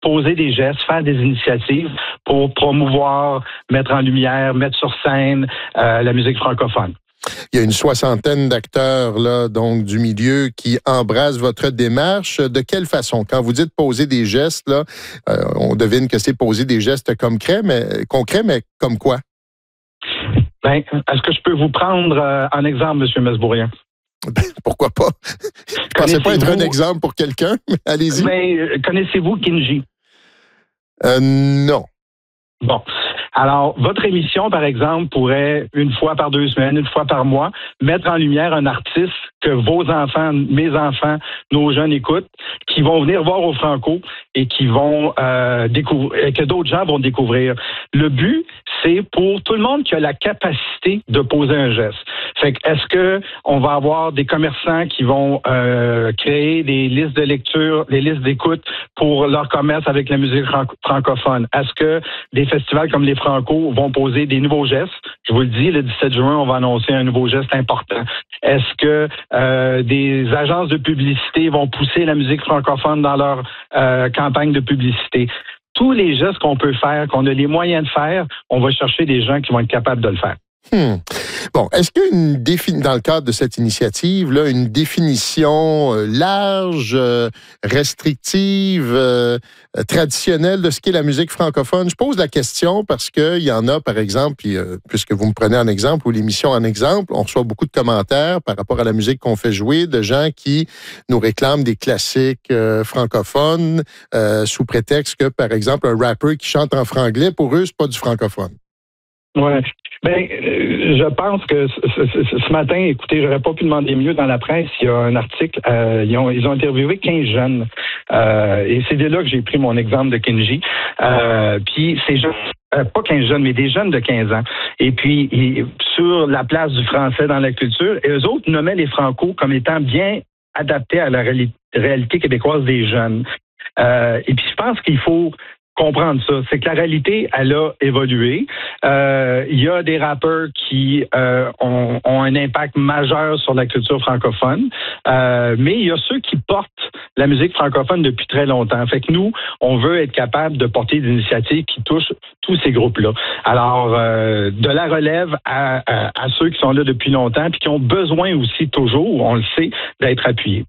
poser des gestes, faire des initiatives pour promouvoir, mettre en lumière, mettre sur scène la musique francophone. Il y a une soixantaine d'acteurs là, donc du milieu qui embrassent votre démarche. De quelle façon? Quand vous dites poser des gestes, là, on devine que c'est poser des gestes concrets, mais comme quoi? Ben, est-ce que je peux vous prendre en exemple, M. Mesbourien? Pourquoi pas? Je ne pensais pas être un exemple pour quelqu'un, mais allez-y. Mais connaissez-vous Kinji? Non. Bon. Alors, votre émission, par exemple, pourrait, une fois par 2 semaines, une fois par mois, mettre en lumière un artiste que vos enfants, mes enfants, nos jeunes écoutent, qui vont venir voir au Franco et qui vont découvrir, et que d'autres gens vont découvrir. Le but, c'est pour tout le monde qui a la capacité de poser un geste. Fait que, est-ce que on va avoir des commerçants qui vont créer des listes de lecture, des listes d'écoute pour leur commerce avec la musique francophone? Est-ce que des festivals comme les Franco vont poser des nouveaux gestes? Je vous le dis, le 17 juin, on va annoncer un nouveau geste important. Est-ce que des agences de publicité vont pousser la musique francophone dans leur campagne de publicité? Tous les gestes qu'on peut faire, qu'on a les moyens de faire, on va chercher des gens qui vont être capables de le faire. Bon, est-ce qu'il y a dans le cadre de cette initiative, là, une définition large, restrictive, traditionnelle de ce qu'est la musique francophone? Je pose la question parce qu'il y en a, par exemple, puisque vous me prenez en exemple, ou l'émission en exemple, on reçoit beaucoup de commentaires par rapport à la musique qu'on fait jouer, de gens qui nous réclament des classiques francophones sous prétexte que, par exemple, un rappeur qui chante en franglais, pour eux, c'est pas du francophone. Ouais. Ben, je pense que ce matin, écoutez, j'aurais pas pu demander mieux dans la presse. Il y a un article, ils ont interviewé 15 jeunes, et c'est de là que j'ai pris mon exemple de Kinji. Puis ces jeunes, pas 15 jeunes, mais des jeunes de 15 ans. Et puis, sur la place du français dans la culture, et eux autres nommaient les Franco comme étant bien adaptés à la réalité québécoise des jeunes. Et puis, je pense qu'il faut comprendre ça. C'est que la réalité, elle a évolué. Il y a des rappeurs qui ont un impact majeur sur la culture francophone, mais il y a ceux qui portent la musique francophone depuis très longtemps. Fait que nous, on veut être capable de porter des initiatives qui touchent tous ces groupes-là. Alors, de la relève à ceux qui sont là depuis longtemps puis qui ont besoin aussi toujours, on le sait, d'être appuyés.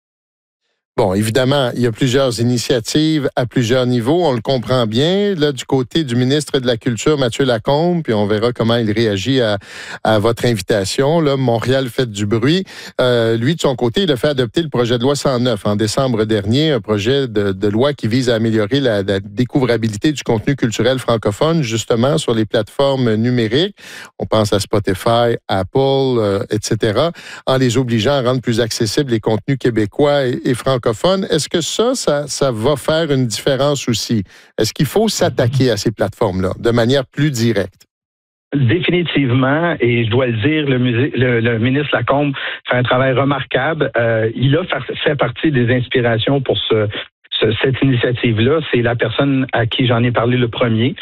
Bon, évidemment, il y a plusieurs initiatives à plusieurs niveaux. On le comprend bien. Là, du côté du ministre de la Culture, Mathieu Lacombe, puis on verra comment il réagit à votre invitation. Là, Montréal fait du bruit. Lui, de son côté, il a fait adopter le projet de loi 109 en décembre dernier, un projet de loi qui vise à améliorer la découvrabilité du contenu culturel francophone, justement, sur les plateformes numériques. On pense à Spotify, Apple, etc., en les obligeant à rendre plus accessibles les contenus québécois et francophones. Est-ce que ça va faire une différence aussi? Est-ce qu'il faut s'attaquer à ces plateformes-là de manière plus directe? Définitivement, et je dois le dire, le ministre Lacombe fait un travail remarquable. Il a fait partie des inspirations pour cette initiative-là. C'est la personne à qui j'en ai parlé le premier.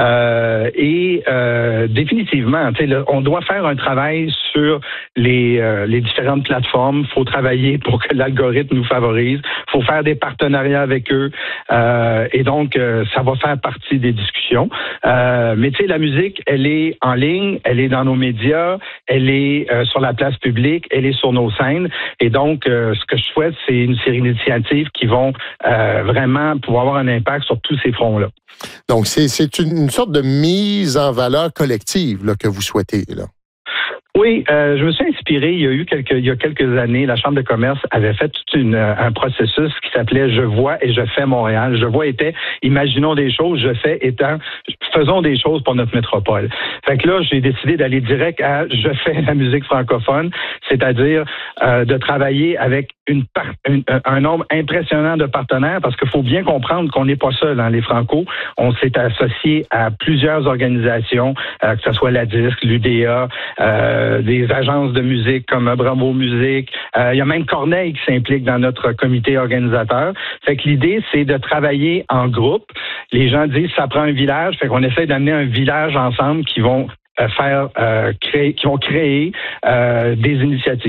Définitivement, on doit faire un travail sur les différentes plateformes. Il faut travailler pour que l'algorithme nous favorise. Il faut faire des partenariats avec eux. Et donc, ça va faire partie des discussions. Mais tu sais, la musique, elle est en ligne, elle est dans nos médias, elle est sur la place publique, elle est sur nos scènes. Et donc, ce que je souhaite, c'est une série d'initiatives qui vont vraiment pouvoir avoir un impact sur tous ces fronts-là. Donc, c'est une sorte de mise en valeur collective là, que vous souhaitez, là. Oui, je me suis inspiré. Il y a quelques années, la Chambre de commerce avait fait tout un processus qui s'appelait Je vois et je fais Montréal. Je vois était imaginons des choses, je fais étant faisons des choses pour notre métropole. Fait que là, j'ai décidé d'aller direct à je fais la musique francophone, c'est-à-dire de travailler avec un nombre impressionnant de partenaires, parce qu'il faut bien comprendre qu'on n'est pas seul, hein, les Franco. On s'est associé à plusieurs organisations, que ce soit la Disque, l'UDA, des agences de musique comme Bravo Musique. Il y a même Corneille qui s'implique dans notre comité organisateur. Fait que l'idée, c'est de travailler en groupe. Les gens disent ça prend un village. Fait qu'on essaie d'amener un village ensemble qui vont créer des initiatives.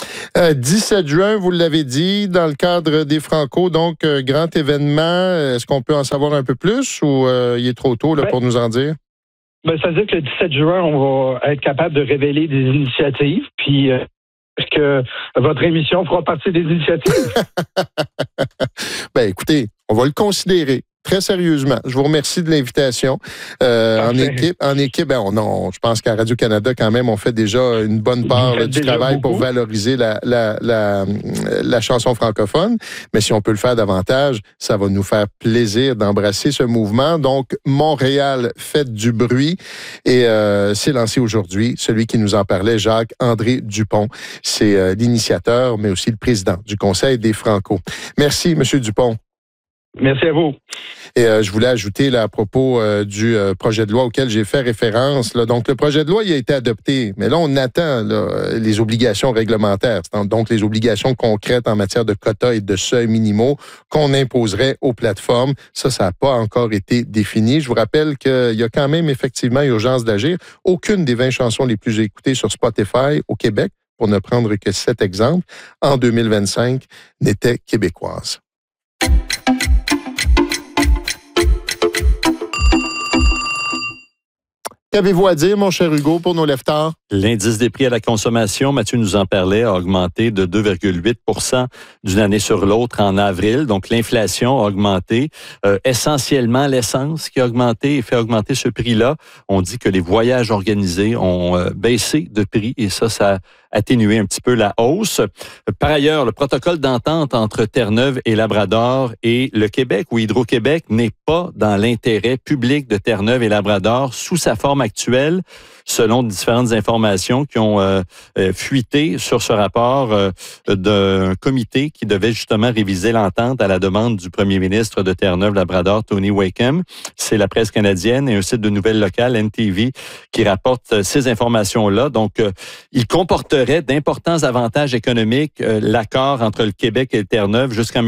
17 juin, vous l'avez dit, dans le cadre des Franco, donc grand événement. Est-ce qu'on peut en savoir un peu plus ou il est trop tôt là, pour nous en dire? Ça veut dire que le 17 juin, on va être capable de révéler des initiatives. Puis, est-ce que votre émission fera partie des initiatives? Écoutez, on va le considérer. Très sérieusement, je vous remercie de l'invitation. En équipe, je pense qu'à Radio-Canada, quand même, on fait déjà une bonne part du travail pour valoriser la chanson francophone. Mais si on peut le faire davantage, ça va nous faire plaisir d'embrasser ce mouvement. Donc, Montréal, faites du bruit. Et c'est lancé aujourd'hui. Celui qui nous en parlait, Jacques-André Dupont. C'est l'initiateur, mais aussi le président du Conseil des Franco. Merci, M. Dupont. Merci à vous. Et je voulais ajouter là, à propos du projet de loi auquel j'ai fait référence. Là, donc, le projet de loi, il a été adopté, mais là, on attend les obligations réglementaires, donc les obligations concrètes en matière de quotas et de seuils minimaux qu'on imposerait aux plateformes. Ça n'a pas encore été défini. Je vous rappelle qu'il y a quand même effectivement urgence d'agir. Aucune des 20 chansons les plus écoutées sur Spotify au Québec, pour ne prendre que 7 exemples, en 2025, n'était québécoise. Qu'avez-vous à dire, mon cher Hugo, pour nos leftards? L'indice des prix à la consommation, Mathieu nous en parlait, a augmenté de 2,8 % d'une année sur l'autre en avril. Donc, l'inflation a augmenté. Essentiellement, l'essence qui a augmenté et fait augmenter ce prix-là. On dit que les voyages organisés ont baissé de prix et ça a atténué un petit peu la hausse. Par ailleurs, le protocole d'entente entre Terre-Neuve et Labrador et le Québec, ou Hydro-Québec, n'est pas dans l'intérêt public de Terre-Neuve et Labrador sous sa forme actuelle, selon différentes informations qui ont fuité sur ce rapport d'un comité qui devait justement réviser l'entente à la demande du premier ministre de Terre-Neuve-Labrador, Tony Wakeham. C'est la presse canadienne et un site de nouvelles locales, NTV, qui rapporte ces informations-là. Donc, il comporterait d'importants avantages économiques, l'accord entre le Québec et le Terre-Neuve jusqu'en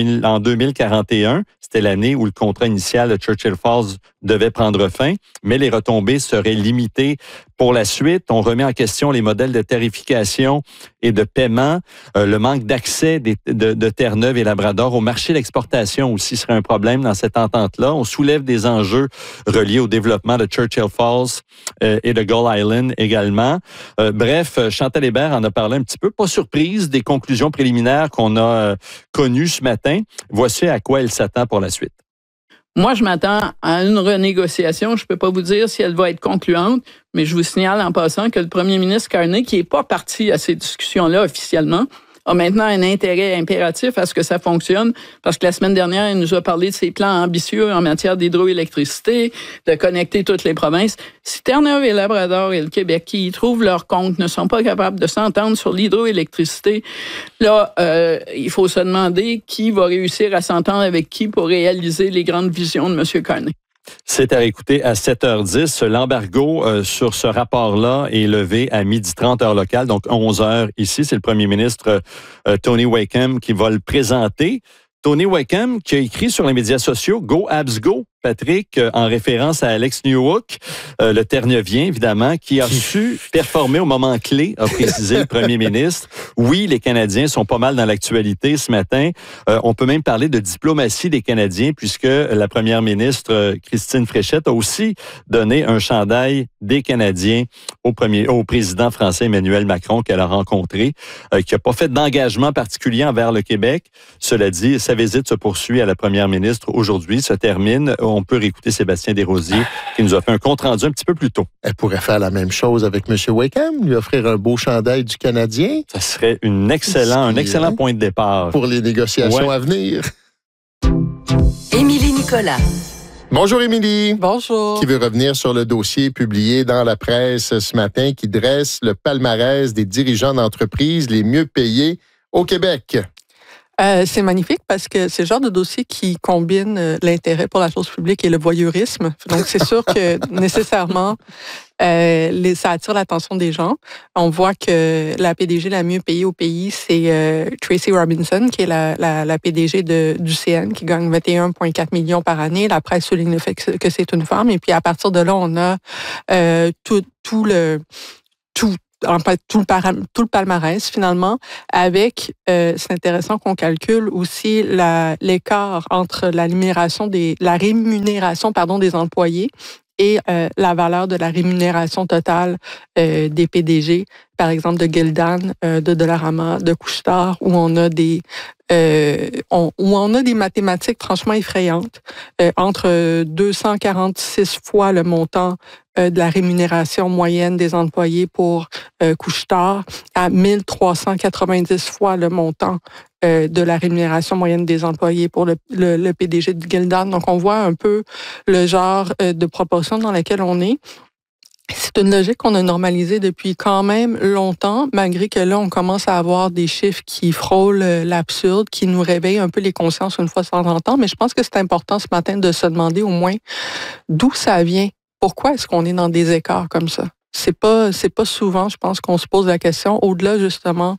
2041. C'était l'année où le contrat initial de Churchill Falls devait prendre fin, mais les retombées seraient limitées pour la suite. On remet en question les modèles de tarification et de paiement. Le manque d'accès de Terre-Neuve et Labrador au marché d'exportation aussi serait un problème dans cette entente-là. On soulève des enjeux reliés au développement de Churchill Falls et de Gull Island également. Bref, Chantal Hébert en a parlé un petit peu. Pas surprise des conclusions préliminaires qu'on a connues ce matin. Voici à quoi elle s'attend pour la suite. Moi, je m'attends à une renégociation. Je peux pas vous dire si elle va être concluante, mais je vous signale en passant que le premier ministre Carney, qui est pas parti à ces discussions-là officiellement, a maintenant un intérêt impératif à ce que ça fonctionne, parce que la semaine dernière, il nous a parlé de ses plans ambitieux en matière d'hydroélectricité, de connecter toutes les provinces. Si Terre-Neuve et Labrador et le Québec, qui y trouvent leur compte, ne sont pas capables de s'entendre sur l'hydroélectricité, là, il faut se demander qui va réussir à s'entendre avec qui pour réaliser les grandes visions de M. Carney. C'est à écouter à 7h10. L'embargo sur ce rapport-là est levé à 12h30 heure locale, donc 11h ici. C'est le premier ministre Tony Wakeham qui va le présenter. Tony Wakeham qui a écrit sur les médias sociaux « Go Habs Go ». Patrick, en référence à Alex Newhook, le Terre-Neuvien, évidemment, qui a su performer au moment clé, a précisé le premier ministre. Oui, les Canadiens sont pas mal dans l'actualité ce matin. On peut même parler de diplomatie des Canadiens, puisque la première ministre, Christine Fréchette, a aussi donné un chandail des Canadiens au président français Emmanuel Macron qu'elle a rencontré, qui n'a pas fait d'engagement particulier envers le Québec. Cela dit, sa visite se poursuit à la première ministre aujourd'hui, se termine. On peut réécouter Sébastien Desrosiers qui nous a fait un compte-rendu un petit peu plus tôt. Elle pourrait faire la même chose avec M. Wakeham, lui offrir un beau chandail du Canadien. Ça serait un excellent point de départ. Pour les négociations à venir. Émilie Nicolas. Bonjour Émilie. Bonjour. Qui veut revenir sur le dossier publié dans la presse ce matin qui dresse le palmarès des dirigeants d'entreprises les mieux payés au Québec. C'est magnifique parce que c'est le genre de dossier qui combine l'intérêt pour la chose publique et le voyeurisme. Donc, c'est sûr que nécessairement, ça attire l'attention des gens. On voit que la PDG la mieux payée au pays, c'est Tracy Robinson, qui est la PDG du CN, qui gagne 21,4 millions par année. La presse souligne le fait que c'est une femme. Et puis, à partir de là, on a en fait, tout le palmarès, finalement, avec, c'est intéressant qu'on calcule aussi l'écart entre la rémunération des employés et la valeur de la rémunération totale des PDG, par exemple de Gildan, de Dollarama, de Couche-Tard, où on a des mathématiques franchement effrayantes, entre 246 fois le montant de la rémunération moyenne des employés pour Couche-Tard à 1390 fois le montant de la rémunération moyenne des employés pour le PDG de Gildan. Donc, on voit un peu le genre de proportion dans laquelle on est. C'est une logique qu'on a normalisée depuis quand même longtemps, malgré que là, on commence à avoir des chiffres qui frôlent l'absurde, qui nous réveillent un peu les consciences une fois de temps en temps. Mais je pense que c'est important ce matin de se demander au moins d'où ça vient. Pourquoi est-ce qu'on est dans des écarts comme ça? C'est pas souvent, je pense, qu'on se pose la question, au-delà justement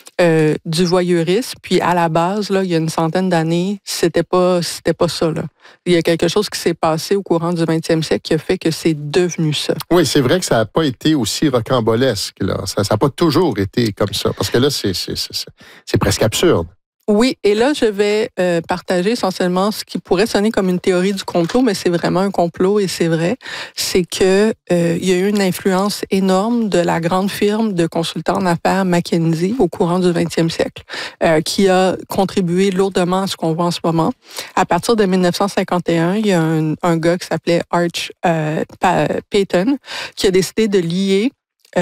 du voyeurisme. Puis à la base, là, il y a une centaine d'années, c'était pas ça. Là. Il y a quelque chose qui s'est passé au courant du 20e siècle qui a fait que c'est devenu ça. Oui, c'est vrai que ça n'a pas été aussi rocambolesque. Là. Ça n'a pas toujours été comme ça. Parce que là, c'est presque absurde. Oui, et là, je vais partager essentiellement ce qui pourrait sonner comme une théorie du complot, mais c'est vraiment un complot et c'est vrai. C'est que il y a eu une influence énorme de la grande firme de consultants en affaires McKinsey au courant du 20e siècle, qui a contribué lourdement à ce qu'on voit en ce moment. À partir de 1951, il y a un gars qui s'appelait Arch Payton qui a décidé de lier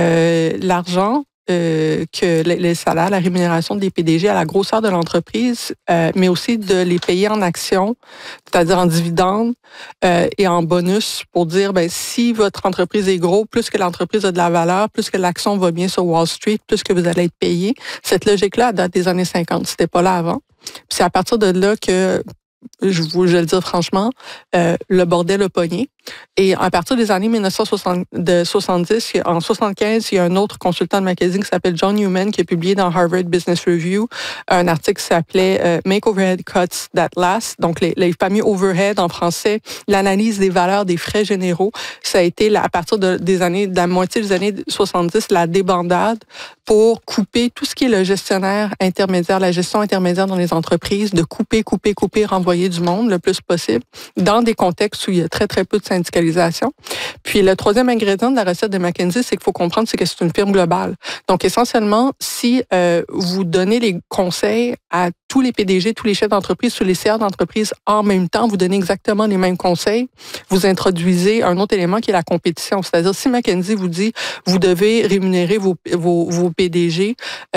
l'argent que les salaires, la rémunération des PDG à la grosseur de l'entreprise, mais aussi de les payer en actions, c'est-à-dire en dividendes et en bonus pour dire, si votre entreprise est gros, plus que l'entreprise a de la valeur, plus que l'action va bien sur Wall Street, plus que vous allez être payé. Cette logique-là date des années 50. C'était pas là avant. Puis c'est à partir de là que je vais le dire franchement, le bordel a pogné. Et à partir des années 1970, en 75, il y a un autre consultant de McKinsey qui s'appelle John Newman qui a publié dans Harvard Business Review un article qui s'appelait Make Overhead Cuts That Last. Donc, les fameux overhead en français, l'analyse des valeurs des frais généraux. Ça a été, à partir de la moitié des années 70, la débandade pour couper tout ce qui est le gestionnaire intermédiaire, la gestion intermédiaire dans les entreprises, de couper, renvoyer du monde le plus possible dans des contextes où il y a très, très peu de syndicalisation. Puis le troisième ingrédient de la recette de McKinsey, c'est qu'il faut comprendre que c'est une firme globale. Donc essentiellement, si vous donnez les conseils à tous les PDG, tous les chefs d'entreprise, tous les CA d'entreprise en même temps, vous donnez exactement les mêmes conseils, vous introduisez un autre élément qui est la compétition. C'est-à-dire, si McKinsey vous dit, vous devez rémunérer vos PDG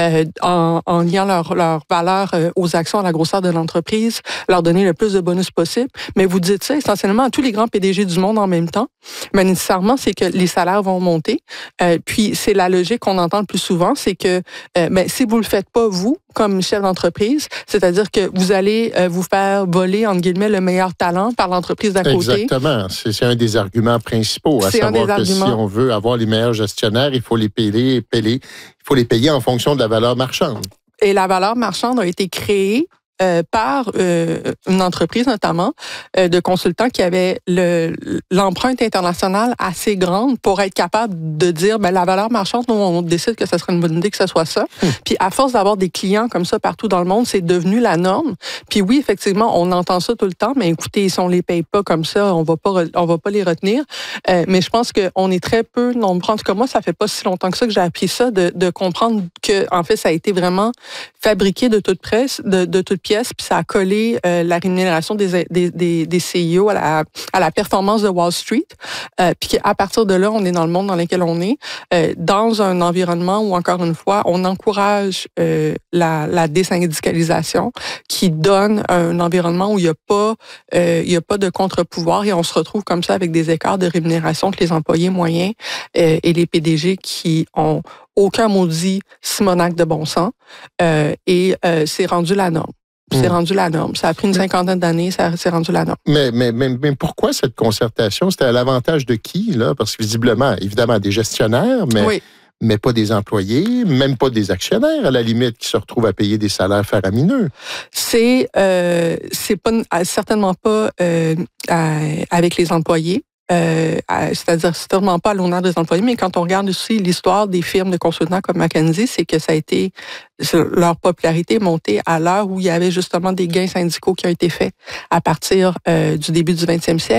en liant leur valeur aux actions à la grosseur de l'entreprise, leur donner le plus de bonus possible, mais vous dites ça essentiellement à tous les grands PDG du monde en même temps, mais nécessairement, c'est que les salaires vont monter. Puis, c'est la logique qu'on entend le plus souvent, c'est que si vous le faites pas, vous, comme chef d'entreprise, c'est-à-dire que vous allez vous faire voler, entre guillemets, le meilleur talent par l'entreprise d'à côté. Exactement. C'est un des arguments principaux, à savoir que si on veut avoir les meilleurs gestionnaires, il faut les payer en fonction de la valeur marchande. Et la valeur marchande a été créée par une entreprise notamment de consultants qui avait l'empreinte internationale assez grande pour être capable de dire la valeur marchande, nous on décide que ce serait une bonne idée que ce soit ça. Puis à force d'avoir des clients comme ça partout dans le monde, c'est devenu la norme. Puis oui, effectivement, on entend ça tout le temps, mais écoutez, si on les paye pas comme ça, on va pas les retenir. Mais je pense qu'on est très peu nombreux. En tout cas, moi, ça fait pas si longtemps que ça que j'ai appris ça, de comprendre que en fait, ça a été vraiment fabriqué de toute pièce, puis ça a collé la rémunération des CIO à la performance de Wall Street. Puis qu'à partir de là, on est dans le monde dans lequel on est, dans un environnement où, encore une fois, on encourage la désyndicalisation qui donne un environnement où il n'y a pas de contre-pouvoir et on se retrouve comme ça avec des écarts de rémunération entre les employés moyens et les PDG qui ont aucun maudit simonac de bon sens. Et c'est rendu la norme. C'est rendu la norme. Ça a pris une cinquantaine d'années, c'est rendu la norme. Mais pourquoi cette concertation? C'était à l'avantage de qui, là? Parce que visiblement, évidemment, des gestionnaires, mais pas des employés, même pas des actionnaires, à la limite, qui se retrouvent à payer des salaires faramineux. C'est certainement pas avec les employés. c'est-à-dire sûrement pas à l'honneur des employés, mais quand on regarde aussi l'histoire des firmes de consultants comme McKinsey, c'est que ça a été leur popularité montée à l'heure où il y avait justement des gains syndicaux qui ont été faits à partir du début du 20e siècle.